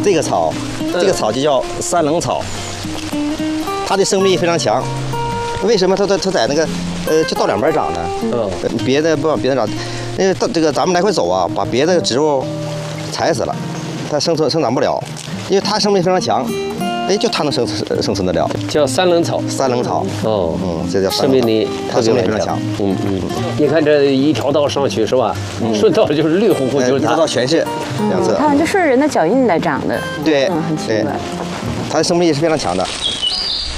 这个草，这个草就叫三棱草，它的生命力非常强。为什么它在那个就到两边长呢？别的不往别的长，因为这个咱们来回走啊，把别的植物踩死了，它生长不了，因为它生命力非常强。哎，就它能生存得了， 叫三棱草。 三棱草，这叫生命力它生命力非常强。 你看这一条道上去是吧？顺道就是绿乎乎，就是它。 一条道全是两侧。 它好像就顺着人的脚印来长的。 对， 很奇怪。 它的生命力是非常强的。